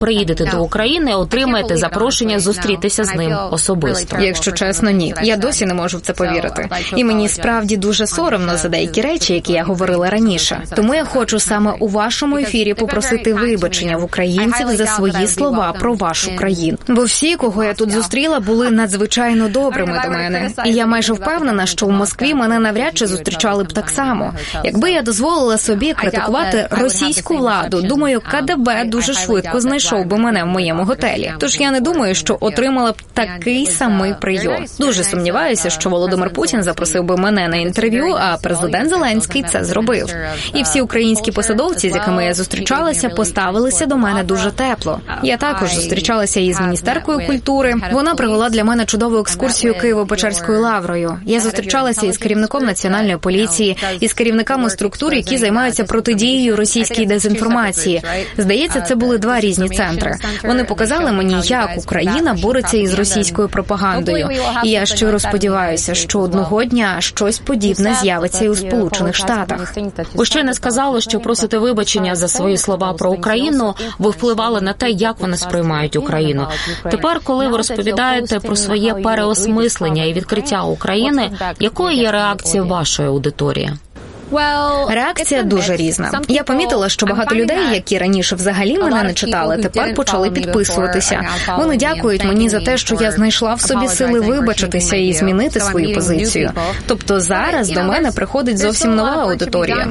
приїдете до України, отримаєте запрошення зустрітися з ним особисто? Якщо чесно, ні. Я досі не можу в це повірити. І мені справді дуже соромно за деякі речі, які я говорила раніше. Тому я хочу саме у вашому ефірі попросити вибачення в українців за свої слова про вашу країну. Бо всі, кого я тут зустріла, були надзвичайно добрими до мене. І я майже впевнена, що в Москві мене навряд чи зустрічали б так само. Якби я дозволила собі критикувати російську владу, думаю, КДБ дуже швидко знайшов би мене в моєму готелі. Тож я не думаю, що отримала б такий самий прийом. Дуже сумніваюся, що Володимир Путін запросив би мене на інтерв'ю, а президент Зеленський це зробив. І всі українські посадовці, з якими я зустрічалася, поставилися до мене дуже тепло. Я також зустрічалася із міністеркою культури. Вона провела для мене чудову екскурсію Києво-Печерською лаврою. Я зустрічалася із керівником Національної поліції, із керівниками структур, які займаються протидією російській дезінформації. Здається, це були два різні центри. Вони показали мені, як Україна бореться із російською пропагандою. І я щиро сподіваюся, що одного дня щось подібне з'явиться і у Сполучених Штатах. Ви щойно сказали, що просите вибачення за свої слова про Україну. Ви впливали на те, як вони сприймають Україну. Тепер, коли ви розповідаєте про своє переосмислення і відкриття України, якою є реакція вашої аудиторії? Реакція дуже різна. Я помітила, що багато людей, які раніше взагалі мене не читали, тепер почали підписуватися. Вони дякують мені за те, що я знайшла в собі сили вибачитися і змінити свою позицію. Тобто зараз до мене приходить зовсім нова аудиторія.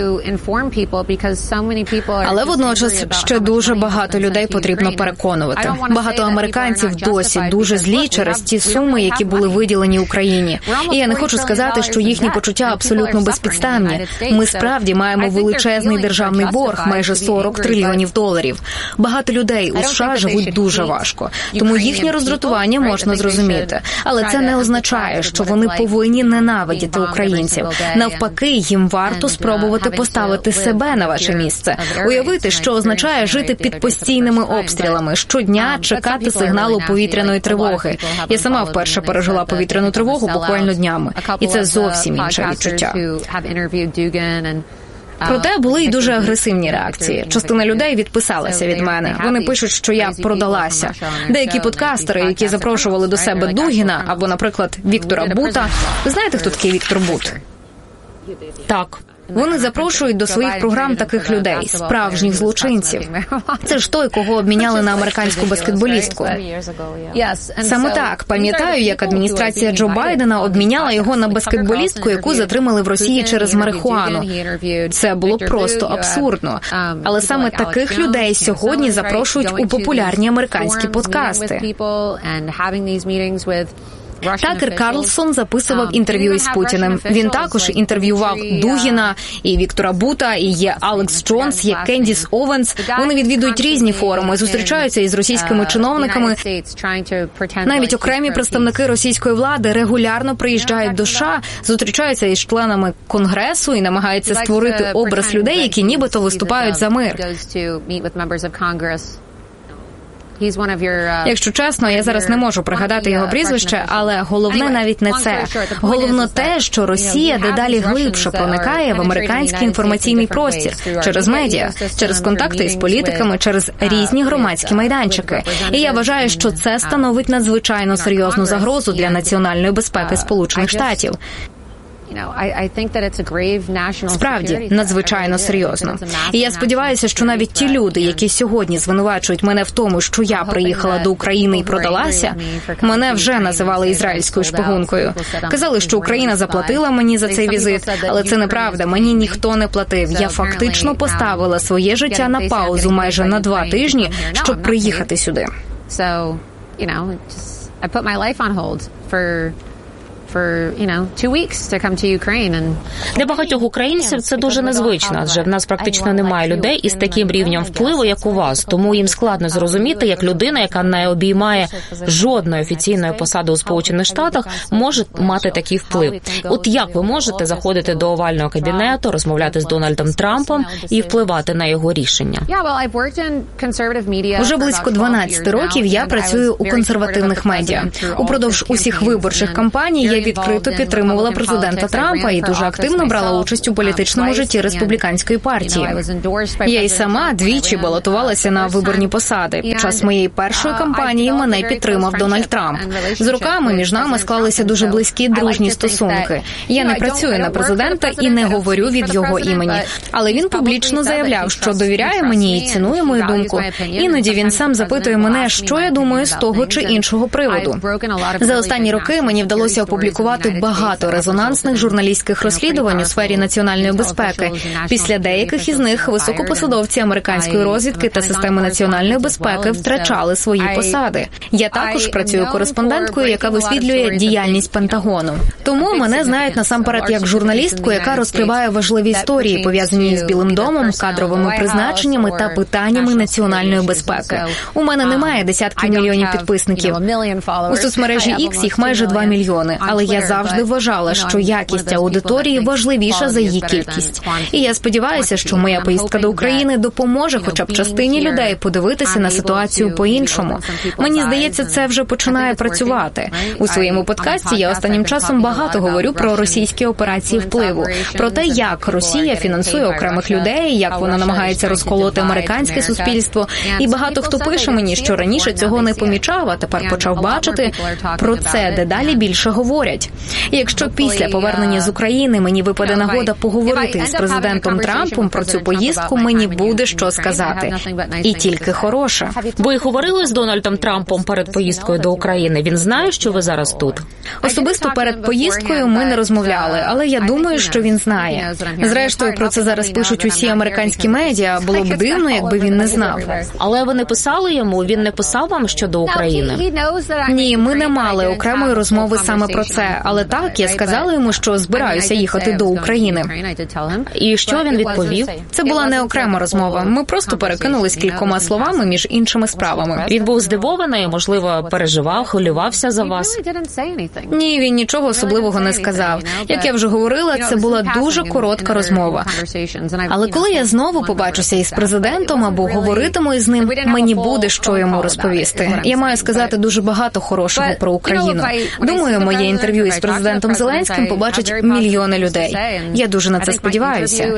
Але водночас ще дуже багато людей потрібно переконувати. Багато американців досі дуже злі через ті суми, які були виділені Україні. І я не хочу сказати, що їхні почуття абсолютно безпідставні. Ми справді маємо величезний державний борг, майже $40 трильйонів. Багато людей у США живуть дуже важко, тому їхнє роздратування можна зрозуміти. Але це не означає, що вони повинні ненавидіти українців. Навпаки, їм варто спробувати поставити себе на ваше місце. Уявити, що означає жити під постійними обстрілами, щодня чекати сигналу повітряної тривоги. Я сама вперше пережила повітряну тривогу буквально днями, і це зовсім інше відчуття. Проте були й дуже агресивні реакції. Частина людей відписалася від мене. Вони пишуть, що я продалася. Деякі подкастери, які запрошували до себе Дугіна або, наприклад, Віктора Бута. Ви знаєте, хто такий Віктор Бут? Так. Вони запрошують до своїх програм таких людей, справжніх злочинців. Це ж той, кого обміняли на американську баскетболістку. Саме так. Пам'ятаю, як адміністрація Джо Байдена обміняла його на баскетболістку, яку затримали в Росії через марихуану. Це було просто абсурдно. Але саме таких людей сьогодні запрошують у популярні американські подкасти. Такер Карлсон записував інтерв'ю із Путіним. Він також інтерв'ював Дугіна і Віктора Бута, і є Алекс Джонс, є Кендіс Овенс. Вони відвідують різні форуми, зустрічаються із російськими чиновниками. Навіть окремі представники російської влади регулярно приїжджають до США, зустрічаються із членами Конгресу і намагаються створити образ людей, які нібито виступають за мир. Якщо чесно, я зараз не можу пригадати його прізвище, але головне навіть не це. Головне те, що Росія дедалі глибше проникає в американський інформаційний простір через медіа, через контакти із політиками, через різні громадські майданчики. І я вважаю, що це становить надзвичайно серйозну загрозу для національної безпеки Сполучених Штатів. Справді, надзвичайно серйозно. І я сподіваюся, що навіть ті люди, які сьогодні звинувачують мене в тому, що я приїхала до України і продалася, мене вже називали ізраїльською шпигункою. Казали, що Україна заплатила мені за цей візит, але це неправда, мені ніхто не платив. Я фактично поставила своє життя на паузу майже на 2 тижні, щоб приїхати сюди. Для багатьох українців це дуже незвично, адже в нас практично немає людей із таким рівнем впливу, як у вас. Тому їм складно зрозуміти, як людина, яка не обіймає жодної офіційної посади у Сполучених Штатах, може мати такий вплив. От як ви можете заходити до овального кабінету, розмовляти з Дональдом Трампом і впливати на його рішення? Уже близько 12 років я працюю у консервативних медіа. Упродовж усіх виборчих кампаній я я відкрито підтримувала президента Трампа і дуже активно брала участь у політичному житті республіканської партії. Я й сама двічі балотувалася на виборні посади. Під час моєї першої кампанії мене підтримав Дональд Трамп. З роками між нами склалися дуже близькі дружні стосунки. Я не працюю на президента і не говорю від його імені. Але він публічно заявляв, що довіряє мені і цінує мою думку. Іноді він сам запитує мене, що я думаю з того чи іншого приводу. За останні роки мені вдалося опублікувати багато резонансних журналістських розслідувань у сфері національної безпеки. Після деяких із них високопосадовці американської розвідки та системи національної безпеки втрачали свої посади. Я також працюю кореспонденткою, яка висвітлює діяльність Пентагону. Тому мене знають насамперед як журналістку, яка розкриває важливі історії, пов'язані з Білим домом, кадровими призначеннями та питаннями національної безпеки. У мене немає десятків мільйонів підписників. У соцмережі X їх майже 2 мільйони, але я завжди вважала, що якість аудиторії важливіша за її кількість. І я сподіваюся, що моя поїздка до України допоможе хоча б частині людей подивитися на ситуацію по-іншому. Мені здається, це вже починає працювати. У своєму подкасті я останнім часом багато говорю про російські операції впливу, про те, як Росія фінансує окремих людей, як вона намагається розколоти американське суспільство. І багато хто пише мені, що раніше цього не помічав, а тепер почав бачити. Про це дедалі більше говорять. І якщо після повернення з України мені випаде нагода поговорити з президентом Трампом про цю поїздку, мені буде що сказати. І тільки хороше. Ви говорили з Дональдом Трампом перед поїздкою до України? Він знає, що ви зараз тут? Особисто перед поїздкою ми не розмовляли, але я думаю, що він знає. Зрештою, про це зараз пишуть усі американські медіа. Було б дивно, якби він не знав. Але ви не писали йому? Він не писав вам щодо України? Ні, ми не мали окремої розмови саме про це. Але так, я сказала йому, що збираюся їхати до України. І що він відповів? Це була не окрема розмова. Ми просто перекинулись кількома словами між іншими справами. Він був здивований, можливо, переживав, хвилювався за вас? Ні, він нічого особливого не сказав. Як я вже говорила, це була дуже коротка розмова. Але коли я знову побачуся із президентом або говоритиму із ним, мені буде що йому розповісти. Я маю сказати дуже багато хорошого про Україну. Думаю, моє інтерв'ю із президентом Зеленським побачать мільйони людей. Я дуже на це сподіваюся.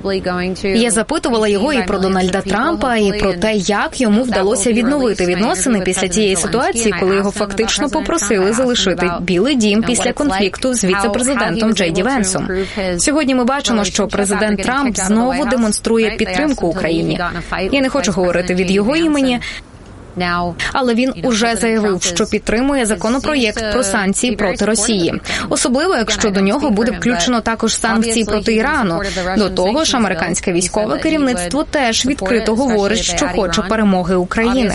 Я запитувала його і про Дональда Трампа, і про те, як йому вдалося відновити відносини після тієї ситуації, коли його фактично попросили залишити Білий дім після конфлікту з віце-президентом Джей Ді Венсом. Сьогодні ми бачимо, що президент Трамп знову демонструє підтримку Україні. Я не хочу говорити від його імені, але він уже заявив, що підтримує законопроєкт про санкції проти Росії. Особливо, якщо до нього буде включено також санкції проти Ірану. До того ж, американське військове керівництво теж відкрито говорить, що хоче перемоги України.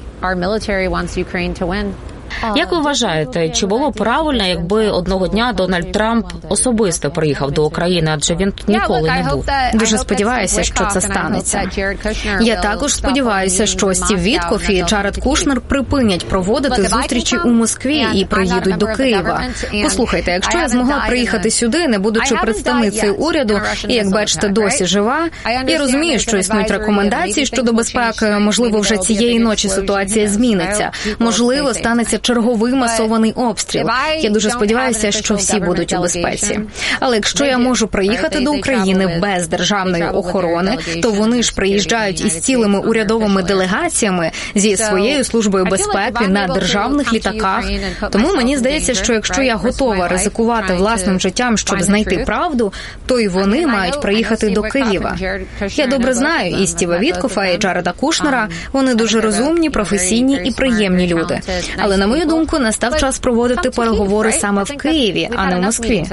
Як ви вважаєте, чи було правильно, якби одного дня Дональд Трамп особисто приїхав до України, адже він тут ніколи не був? Дуже сподіваюся, що це станеться. Я також сподіваюся, що Стів Віткоф і Джаред Кушнер припинять проводити зустрічі у Москві і приїдуть до Києва. Послухайте, якщо я змогла приїхати сюди, не будучи представницею уряду, і, як бачите, досі жива, я розумію, що існують рекомендації щодо безпеки, можливо, вже цієї ночі ситуація зміниться, можливо, станеться черговий масований обстріл. Я дуже сподіваюся, що всі будуть у безпеці. Але якщо я можу приїхати до України без державної охорони, то вони ж приїжджають із цілими урядовими делегаціями зі своєю службою безпеки на державних літаках. Тому мені здається, що якщо я готова ризикувати власним життям, щоб знайти правду, то й вони мають приїхати до Києва. Я добре знаю і Стіва Віткофа, і Джареда Кушнера. Вони дуже розумні, професійні і приємні люди. Але, на мою думку, настав час проводити переговори саме в Києві, а не в Москві.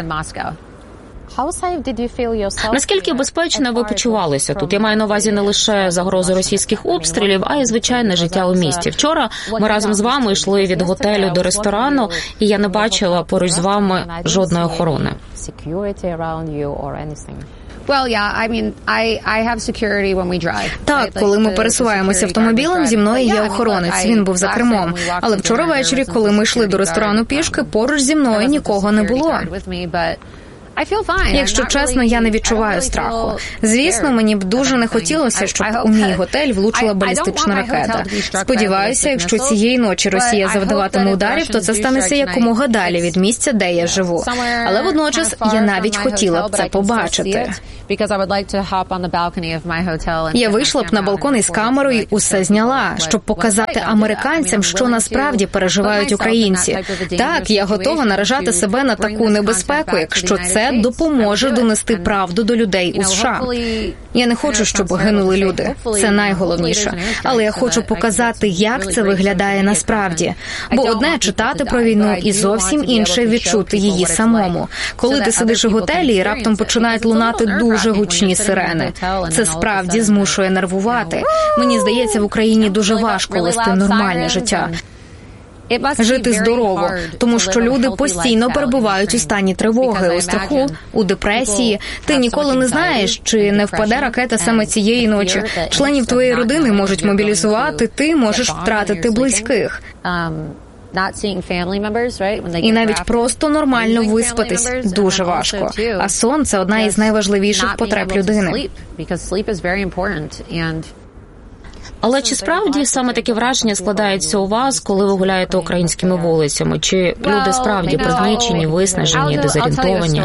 Наскільки безпечно ви почувалися тут? Я маю на увазі не лише загрозу російських обстрілів, а й звичайне життя у місті. Вчора ми разом з вами йшли від готелю до ресторану, і я не бачила поруч з вами жодної охорони. Так, коли ми пересуваємося автомобілем, зі мною є охоронець, він був за кермом. Але вчора ввечері, коли ми йшли до ресторану пішки, поруч зі мною нікого не було. Якщо чесно, я не відчуваю страху. Звісно, мені б дуже не хотілося, щоб у мій готель влучила балістична ракета. Сподіваюся, якщо цієї ночі Росія завдаватиме ударів, то це станеться якомога далі від місця, де я живу. Але водночас я навіть хотіла б це побачити. Я вийшла б на балкон із камерою і усе зняла, щоб показати американцям, що насправді переживають українці. Так, я готова наражати себе на таку небезпеку, якщо це допоможе донести правду до людей у США. Я не хочу, щоб гинули люди. Це найголовніше. Але я хочу показати, як це виглядає насправді. Бо одне – читати про війну, і зовсім інше – відчути її самому. Коли ти сидиш у готелі і раптом починають лунати дуже гучні сирени. Це справді змушує нервувати. Мені здається, в Україні дуже важко вести нормальне життя. Жити здорово, тому що люди постійно перебувають у стані тривоги, у страху, у депресії. Ти ніколи не знаєш, чи не впаде ракета саме цієї ночі. Членів твоєї родини можуть мобілізувати, ти можеш втратити близьких. І навіть просто нормально виспатись дуже важко. А сон – це одна із найважливіших потреб людини. Але чи справді саме таке враження складається у вас, коли ви гуляєте українськими вулицями? Чи люди справді пригнічені, виснажені, дезорієнтовані?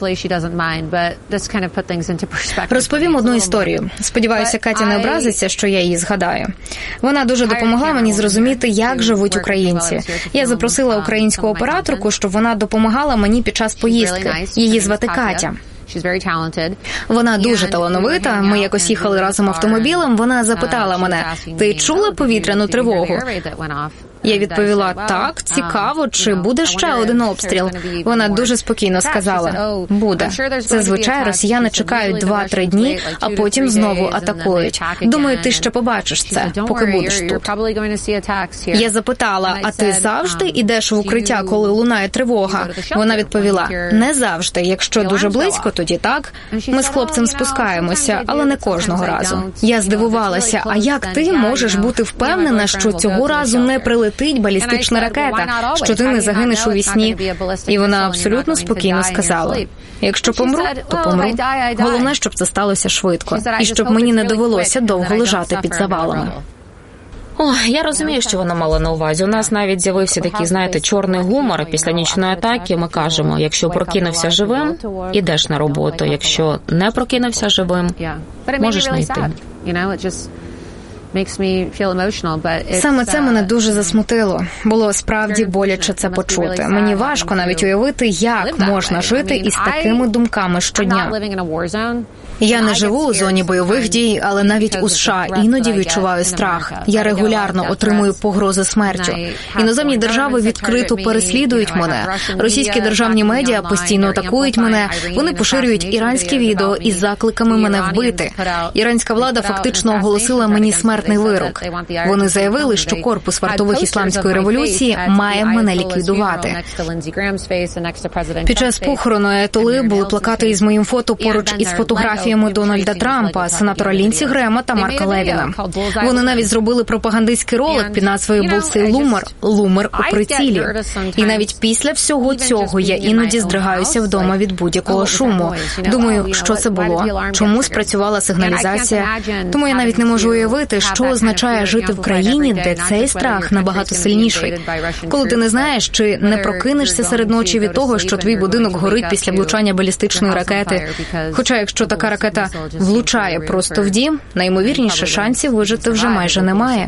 Розповім одну історію. Сподіваюся, Катя не образиться, що я її згадаю. Вона дуже допомогла мені зрозуміти, як живуть українці. Я запросила українську операторку, щоб вона допомагала мені під час поїздки. Її звати Катя. Вона дуже талановита. Ми якось їхали разом автомобілем. Вона запитала мене: «Ти чула повітряну тривогу?» Я відповіла: «Так, цікаво, чи буде ще один обстріл?» Вона дуже спокійно сказала: «Буде. Зазвичай росіяни чекають 2-3 дні, а потім знову атакують. Думаю, ти ще побачиш це, поки будеш тут». Я запитала: «А ти завжди йдеш в укриття, коли лунає тривога?» Вона відповіла: «Не завжди. Якщо дуже близько, тоді так. Ми з хлопцем спускаємося, але не кожного разу». Я здивувалася: «А як ти можеш бути впевнена, що цього разу не прилетить балістична ракета, що ти не загинеш у вісні?» І вона абсолютно спокійно сказала: «Якщо помру, то помру. Головне, щоб це сталося швидко, і щоб мені не довелося довго лежати під завалами». Я розумію, що вона мала на увазі. У нас навіть з'явився такий, знаєте, чорний гумор. Після нічної атаки ми кажемо: якщо прокинувся живим, ідеш на роботу. Якщо не прокинувся живим, можеш не йти. Саме це мене дуже засмутило. Було справді боляче це почути. Мені важко навіть уявити, як можна жити із такими думками щодня. Я не живу у зоні бойових дій, але навіть у США іноді відчуваю страх. Я регулярно отримую погрози смертю. Іноземні держави відкрито переслідують мене. Російські державні медіа постійно атакують мене. Вони поширюють іранські відео із закликами мене вбити. Іранська влада фактично оголосила мені смертний вирок. Вони заявили, що корпус вартових ісламської революції має мене ліквідувати. Під час похорону аятоли були плакати із моїм фото поруч із фотографіями Дональда Трампа, сенатора Лінсі Грема та Марка Левіна. Вони навіть зробили пропагандистський ролик під назвою «Булсей Лумер» – «Лумер у прицілі». І навіть після всього цього я іноді здригаюся вдома від будь-якого шуму. Думаю, що це було, чому спрацювала сигналізація. Тому я навіть не можу уявити, що означає жити в країні, де цей страх набагато сильніший. Коли ти не знаєш, чи не прокинешся серед ночі від того, що твій будинок горить після влучання балістичної ракети. Хоча якщо така ракета влучає просто в дім, найімовірніше шансів вижити вже майже немає.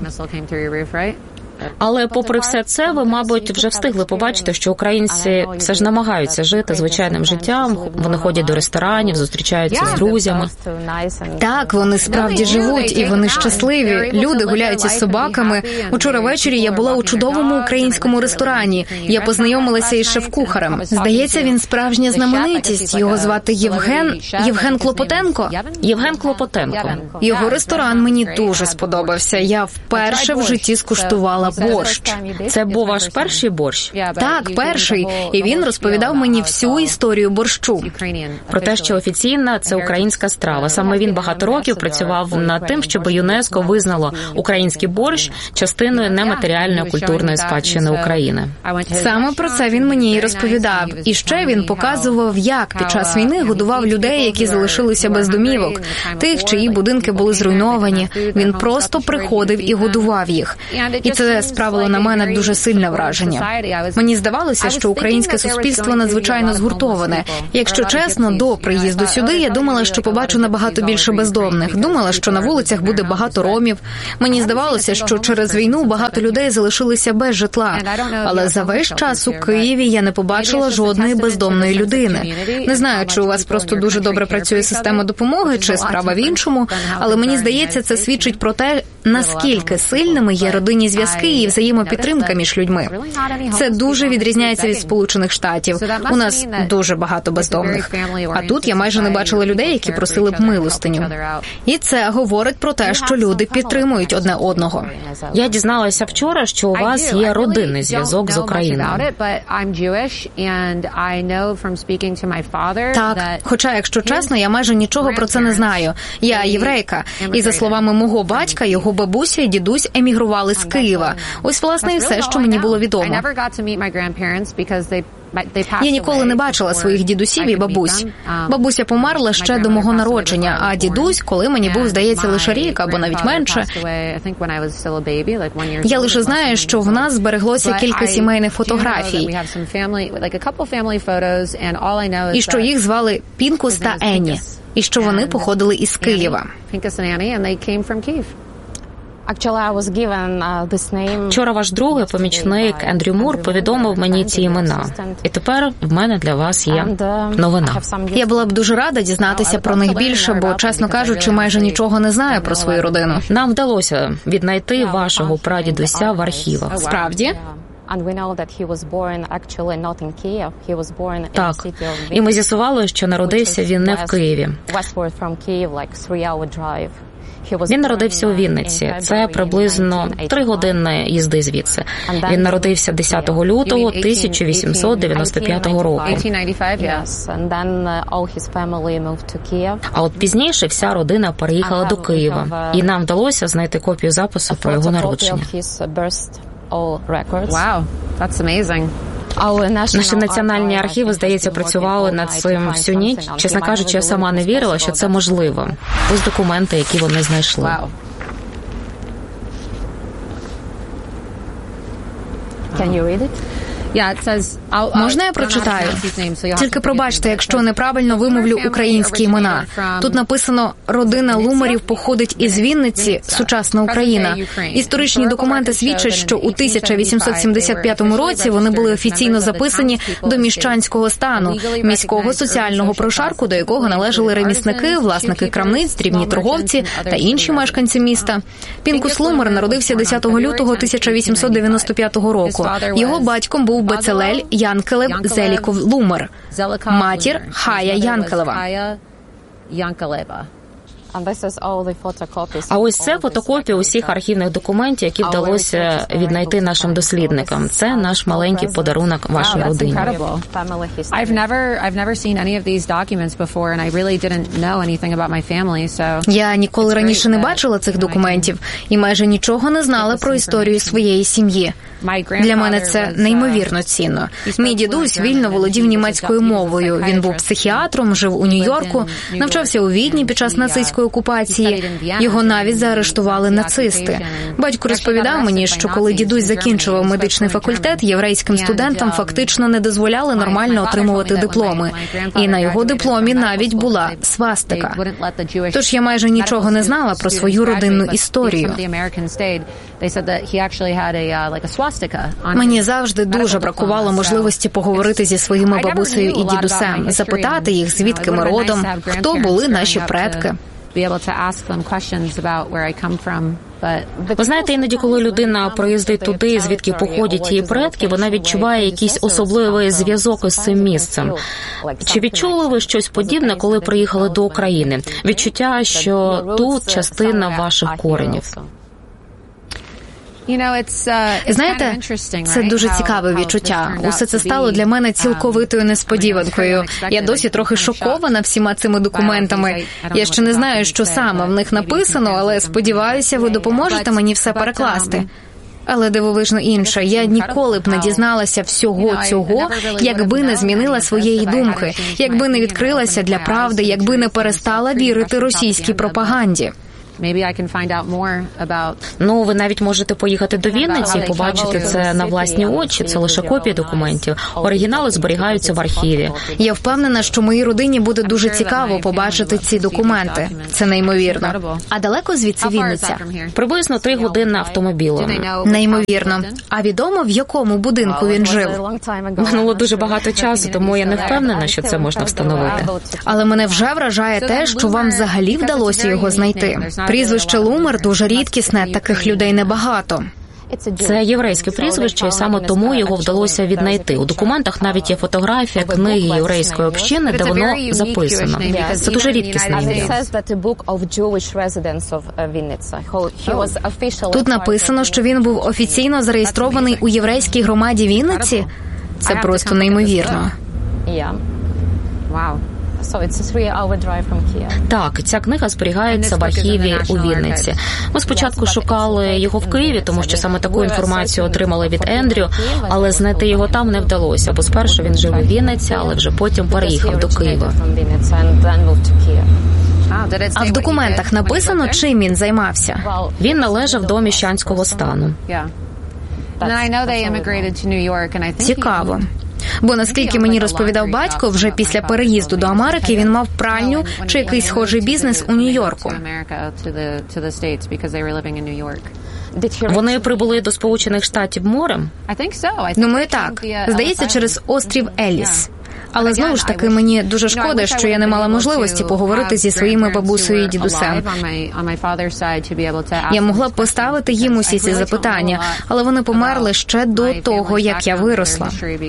Але попри все це, ви, мабуть, вже встигли побачити, що українці все ж намагаються жити звичайним життям. Вони ходять до ресторанів, зустрічаються з друзями. Так, вони справді живуть, і вони щасливі. Люди гуляють із собаками. Учора ввечері я була у чудовому українському ресторані. Я познайомилася із шеф-кухарем. Здається, він справжня знаменитість. Його звати Євген Клопотенко. Євген Клопотенко. Його ресторан мені дуже сподобався. Я вперше в житті скуштувала готувала борщ. Це був ваш перший борщ? Так, перший. І він розповідав мені всю історію борщу. Про те, що офіційно це українська страва. Саме він багато років працював над тим, щоб ЮНЕСКО визнало український борщ частиною нематеріальної культурної спадщини України. Саме про це він мені і розповідав. І ще він показував, як під час війни годував людей, які залишилися без домівок, тих, чиї будинки були зруйновані. Він просто приходив і годував їх. І це справило на мене дуже сильне враження. Мені здавалося, що українське суспільство надзвичайно згуртоване. Якщо чесно, до приїзду сюди я думала, що побачу набагато більше бездомних. Думала, що на вулицях буде багато ромів. Мені здавалося, що через війну багато людей залишилися без житла. Але за весь час у Києві я не побачила жодної бездомної людини. Не знаю, чи у вас просто дуже добре працює система допомоги, чи справа в іншому, але мені здається, це свідчить про те, наскільки сильними є родинні зв'язки і взаємопідтримка між людьми. Це дуже відрізняється від Сполучених Штатів. У нас дуже багато бездомних. А тут я майже не бачила людей, які просили б милостиню. І це говорить про те, що люди підтримують одне одного. Я дізналася вчора, що у вас є родинний зв'язок з Україною. Так, хоча, якщо чесно, я майже нічого про це не знаю. Я єврейка, і за словами мого батька, його бабуся і дідусь емігрували з Києва. Ось, власне, і все, що мені було відомо. Я ніколи не бачила своїх дідусів і бабусь. Бабуся померла ще до мого народження, а дідусь, коли мені був, здається, лише рік або навіть менше. Я лише знаю, що в нас збереглося кілька сімейних фотографій, і що їх звали Пінкус та Енні, і що вони походили із Києва. Вчора ваш другий помічник Ендрю Мур повідомив мені ці імена. І тепер в мене для вас є новина. Я була б дуже рада дізнатися про них більше, бо, чесно кажучи, майже нічого не знаю про свою родину. Нам вдалося віднайти вашого прадідуся в архівах. Справді? Так. І ми з'ясували, що народився він не в Києві. Він народився у Вінниці. Це приблизно 3 години їзди звідси. Він народився 10 лютого 1895 року. А от пізніше вся родина переїхала до Києва. І нам вдалося знайти копію запису про його народження. Wow, that's amazing. Наші національні архіви, здається, працювали над цим всю ніч. Чесно кажучи, я сама не вірила, що це можливо. Ось документи, які вони знайшли. Can you read it? Можна я прочитаю? Тільки пробачте, якщо неправильно вимовлю українські імена. Тут написано «Родина Лумерів походить із Вінниці, сучасна Україна». Історичні документи свідчать, що у 1875 році вони були офіційно записані до міщанського стану, міського соціального прошарку, до якого належали ремісники, власники крамниць, дрібні торговці та інші мешканці міста. Пінкус Лумер народився 10 лютого 1895 року. Його батьком був Бецелель Янкелев Зеліков Лумер, матір Хая Янкелева. А ось це фотокопії усіх архівних документів, які вдалося віднайти нашим дослідникам. Це наш маленький подарунок вашій родині. Я ніколи раніше не бачила цих документів і майже нічого не знала про історію своєї сім'ї. Для мене це неймовірно цінно. Мій дідусь вільно володів німецькою мовою. Він був психіатром, жив у Нью-Йорку, навчався у Відні під час нацистської окупації. Його навіть заарештували нацисти. Батько розповідав мені, що коли дідусь закінчував медичний факультет, єврейським студентам фактично не дозволяли нормально отримувати дипломи. І на його дипломі навіть була свастика. Тож я майже нічого не знала про свою родинну історію. Мені завжди дуже бракувало можливості поговорити зі своїми бабусею і дідусем, запитати їх, звідки ми родом, хто були наші предки. Ви знаєте, іноді, коли людина приїздить туди, звідки походять її предки, вона відчуває якийсь особливий зв'язок із цим місцем. Чи відчули ви щось подібне, коли приїхали до України? Відчуття, що тут частина ваших коренів? Знаєте, це дуже цікаве відчуття. Усе це стало для мене цілковитою несподіванкою. Я досі трохи шокована всіма цими документами. Я ще не знаю, що саме в них написано, але сподіваюся, ви допоможете мені все перекласти. Але дивовижно інше. Я ніколи б не дізналася всього цього, якби не змінила своєї думки, якби не відкрилася для правди, якби не перестала вірити російській пропаганді. Ну, ви навіть можете поїхати до Вінниці і побачити це на власні очі. Це лише копії документів. Оригінали зберігаються в архіві. Я впевнена, що моїй родині буде дуже цікаво побачити ці документи. Це неймовірно. А далеко звідси Вінниця? Приблизно 3 години автомобілем. Неймовірно. А відомо, в якому будинку він жив? Минуло дуже багато часу, тому я не впевнена, що це можна встановити. Але мене вже вражає те, що вам взагалі вдалося його знайти. Прізвище Лумер дуже рідкісне, таких людей небагато. Це єврейське прізвище, і саме тому його вдалося віднайти. У документах навіть є фотографія книги єврейської общини, де воно записано. Це дуже рідкісне ім'я. Тут написано, що він був офіційно зареєстрований у єврейській громаді Вінниці? Це просто неймовірно. Так, ця книга зберігається в архіві у Вінниці. Ми спочатку шукали його в Києві, тому що саме таку інформацію отримали від Ендрю, але знайти його там не вдалося, бо спершу він жив у Вінниці, але вже потім переїхав до Києва. А в документах написано, чим він займався? Він належав до міщанського стану. Цікаво. Бо, наскільки мені розповідав батько, вже після переїзду до Америки він мав пральню чи якийсь схожий бізнес у Нью-Йорку. Вони прибули до Сполучених Штатів морем? Думаю, так. Здається, через острів Еліс. Але знову ж таки, мені дуже шкода, що я не мала можливості поговорити зі своїми бабусею і дідусем. Я могла б поставити їм усі ці запитання, але вони померли ще до того, як я виросла.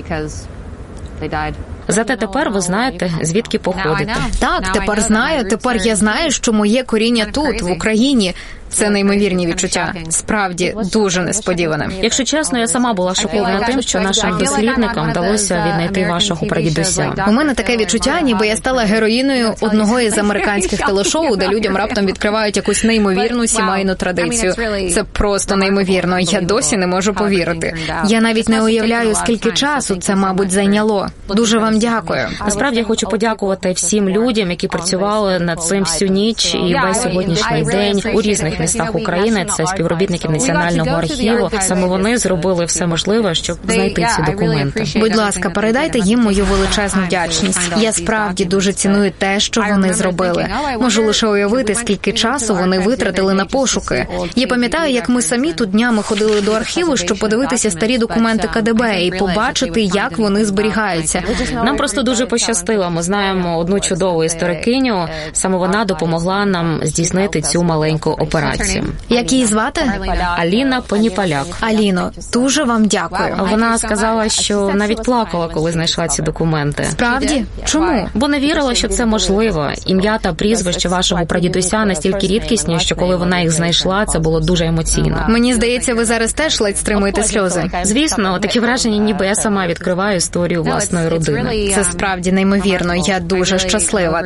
Зате тепер ви знаєте, звідки походите. Так, тепер знаю. Тепер я знаю, що моє коріння тут, в Україні. Це неймовірні відчуття. Справді, дуже несподіване. Якщо чесно, я сама була шокована тим, що нашим дослідникам вдалося віднайти вашого прадідуся. У мене таке відчуття, ніби я стала героїною одного із американських телешоу, де людям раптом відкривають якусь неймовірну сімейну традицію. Це просто неймовірно. Я досі не можу повірити. Я навіть не уявляю, скільки часу це, мабуть, зайняло. Дуже вам дякую. Насправді, я хочу подякувати всім людям, які працювали над цим всю ніч і весь сьогоднішній день у різних містах України. Це співробітників Національного архіву. Саме вони зробили все можливе, щоб знайти ці документи. Будь ласка, передайте їм мою величезну вдячність. Я справді дуже ціную те, що вони зробили. Можу лише уявити, скільки часу вони витратили на пошуки. Я пам'ятаю, як ми самі тут днями ходили до архіву, щоб подивитися старі документи КДБ і побачити, як вони зберігаються. Нам просто дуже пощастило. Ми знаємо одну чудову історикиню. Саме вона допомогла нам здійснити цю маленьку операцію. Як її звати? Аліна Поніполяк. Аліно, дуже вам дякую. Вона сказала, що навіть плакала, коли знайшла ці документи. Справді? Чому? Бо не вірила, що це можливо. Ім'я та прізвище вашого прадідуся настільки рідкісні, що коли вона їх знайшла, це було дуже емоційно. Мені здається, ви зараз теж ледь стримуєте сльози. Звісно, такі враження, ніби я сама відкриваю історію власної родини. Це справді неймовірно. Я дуже щаслива.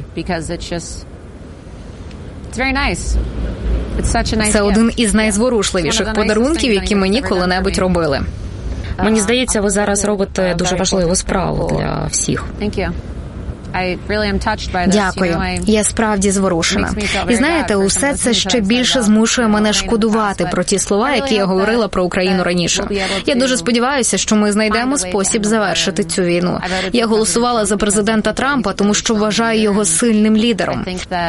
Це один із найзворушливіших подарунків, які мені коли-небудь робили. Мені здається, ви зараз робите дуже важливу справу для всіх. Дякую. Я справді зворушена. І знаєте, усе це ще більше змушує мене шкодувати про ті слова, які я говорила про Україну раніше. Я дуже сподіваюся, що ми знайдемо спосіб завершити цю війну. Я голосувала за президента Трампа, тому що вважаю його сильним лідером.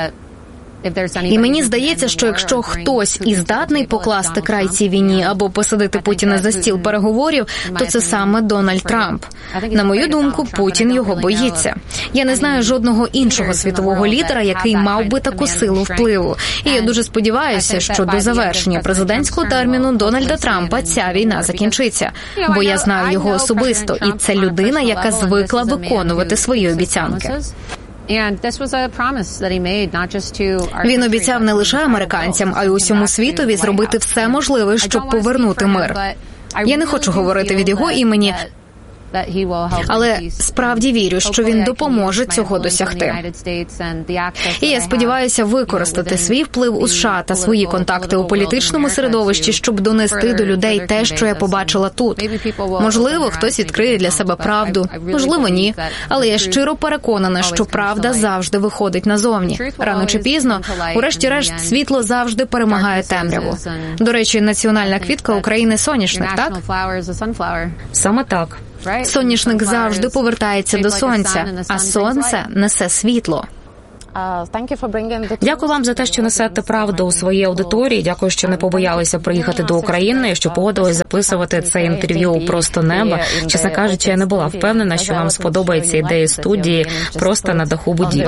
І мені здається, що якщо хтось і здатний покласти край цій війні або посадити Путіна за стіл переговорів, то це саме Дональд Трамп. На мою думку, Путін його боїться. Я не знаю жодного іншого світового лідера, який мав би таку силу впливу. І я дуже сподіваюся, що до завершення президентського терміну Дональда Трампа ця війна закінчиться. Бо я знаю його особисто, і це людина, яка звикла виконувати свої обіцянки. Він обіцяв не лише американцям, а й усьому світові зробити все можливе, щоб повернути мир. Я не хочу говорити від його імені, але справді вірю, що він допоможе цього досягти. І я сподіваюся використати свій вплив у США та свої контакти у політичному середовищі, щоб донести до людей те, що я побачила тут. Можливо, хтось відкриє для себе правду, можливо, ні. Але я щиро переконана, що правда завжди виходить назовні. Рано чи пізно, урешті-решт, світло завжди перемагає темряву. До речі, національна квітка України – соняшник, так? Саме так. Соняшник завжди повертається до сонця, а сонце несе світло. Дякую вам за те, що несете правду у своїй аудиторії. Дякую, що не побоялися приїхати до України, що погодились записувати це інтерв'ю у «Просто неба». Чесно кажучи, я не була впевнена, що вам сподобається ідея студії просто на даху будівлі.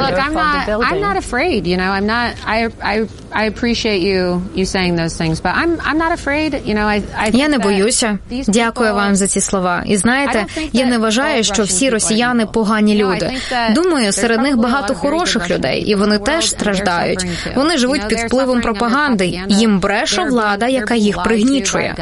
Я не боюся. Дякую вам за ці слова. І знаєте, я не вважаю, що всі росіяни погані люди. Думаю, серед них багато хороших людей. І вони теж страждають. Вони живуть під впливом пропаганди. Їм бреше влада, яка їх пригнічує.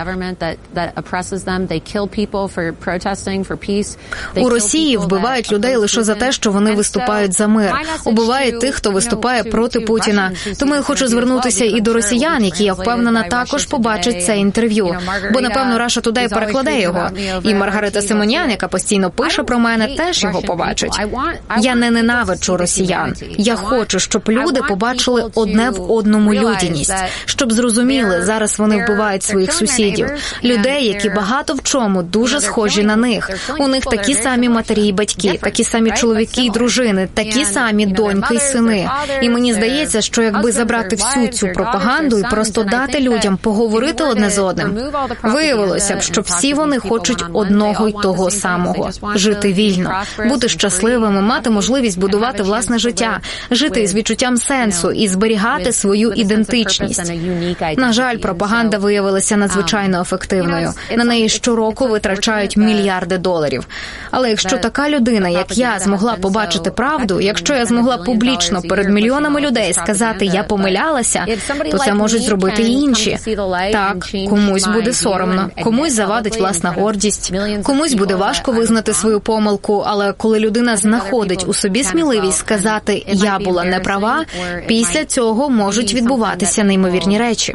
У Росії вбивають людей лише за те, що вони виступають за мир. Убивають тих, хто виступає проти Путіна. Тому я хочу звернутися і до росіян, які, я впевнена, також побачать це інтерв'ю. Бо, напевно, Russia Today перекладе його. І Маргарита Симонян, яка постійно пише про мене, теж його побачить. Я не ненавиджу росіян. Я хочу, щоб люди побачили одне в одному людяність, щоб зрозуміли, зараз вони вбивають своїх сусідів, людей, які багато в чому дуже схожі на них. У них такі самі матері і батьки, такі самі чоловіки і дружини, такі самі доньки і сини. І мені здається, що якби забрати всю цю пропаганду і просто дати людям поговорити одне з одним, виявилося б, що всі вони хочуть одного й того самого – жити вільно, бути щасливими, мати можливість будувати власне життя, жити із відчуттям сенсу і зберігати свою ідентичність. На жаль, пропаганда виявилася надзвичайно ефективною. На неї щороку витрачають мільярди доларів. Але якщо така людина, як я, змогла побачити правду, якщо я змогла публічно перед мільйонами людей сказати «я помилялася», то це можуть зробити і інші. Так, комусь буде соромно, комусь завадить власна гордість, комусь буде важко визнати свою помилку, але коли людина знаходить у собі сміливість сказати «я була неправа», після цього можуть відбуватися неймовірні речі.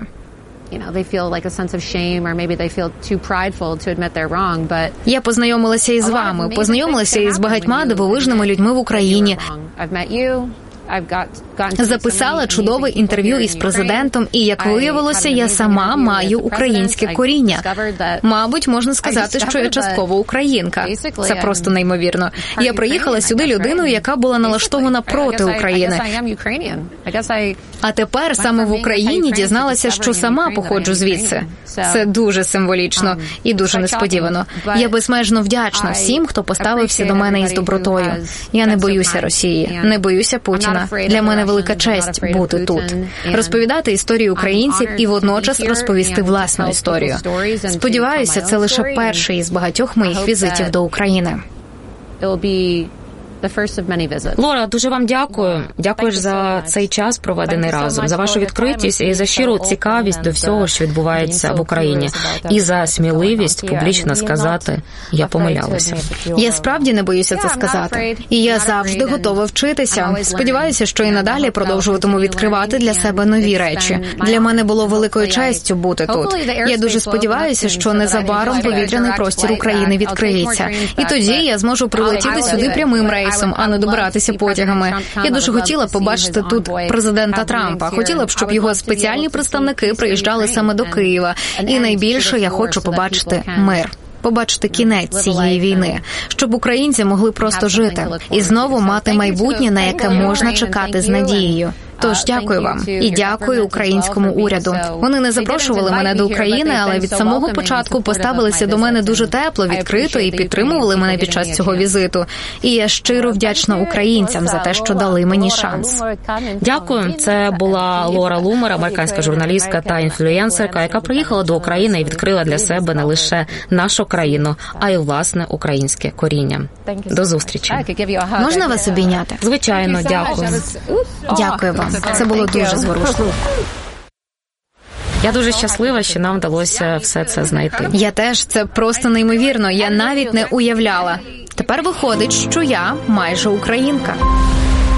Я познайомилася із вами, познайомилася із багатьма дивовижними людьми в Україні. Записала чудове інтерв'ю із президентом, і, як виявилося, я сама маю українське коріння. Мабуть, можна сказати, що я частково українка. Це просто неймовірно. Я приїхала сюди людиною, яка була налаштована проти України. А тепер саме в Україні дізналася, що сама походжу звідси. Це дуже символічно і дуже несподівано. Я безмежно вдячна всім, хто поставився до мене із добротою. Я не боюся Росії, не боюся Путіна. Для мене велика честь бути тут, розповідати історію українців і водночас розповісти власну історію. Сподіваюся, це лише перший із багатьох моїх візитів до України. Лора, дуже вам дякую. Дякую за цей час, проведений разом, за вашу відкритість і за щиру цікавість до всього, що відбувається в Україні. І за сміливість публічно сказати «я помилялася». Я справді не боюся це сказати. І я завжди готова вчитися. Сподіваюся, що і надалі продовжуватиму відкривати для себе нові речі. Для мене було великою честю бути тут. Я дуже сподіваюся, що незабаром повітряний простір України відкриється. І тоді я зможу прилетіти сюди прямим рейсом, а не добиратися потягами. Я дуже хотіла побачити тут президента Трампа. Хотіла б, щоб його спеціальні представники приїжджали саме до Києва. І найбільше я хочу побачити мир. Побачити кінець цієї війни, щоб українці могли просто жити і знову мати майбутнє, на яке можна чекати з надією. Тож дякую вам. І дякую українському уряду. Вони не запрошували мене до України, але від самого початку поставилися до мене дуже тепло, відкрито і підтримували мене під час цього візиту. І я щиро вдячна українцям за те, що дали мені шанс. Дякую. Це була Лора Лумер, американська журналістка та інфлюенсерка, яка приїхала до України і відкрила для себе не лише нашу країну, а й власне українське коріння. До зустрічі. Можна вас обійняти? Звичайно, дякую. Дякую вам. Це було дуже зворушливо. Я дуже щаслива, що нам вдалося все це знайти. Я теж. Це просто неймовірно. Я навіть не уявляла. Тепер виходить, що я майже українка.